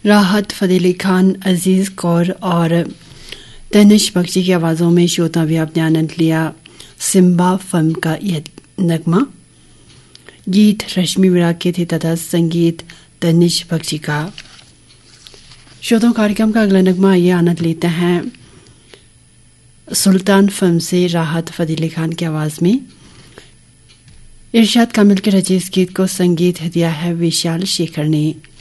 राहत फतेह अली खान, अजीज कौर और तनिष बख्शी की आवाज़ों में श्रोता भी आपने आनंद लिया सिम्बा फिल्म का यह नगमा। गीत रश्मि विराग के थे तथा संगीत तनिष बख्शी का। श्रोता कार्यक्रम का अगला नगमा ये आनंद लेते हैं सुल्तान फिल्म से राहत फतेह अली खान की आवाज़ में। इरशाद कामिल के रचे इस गीत को संगीत दिया है विशाल शेखर ने।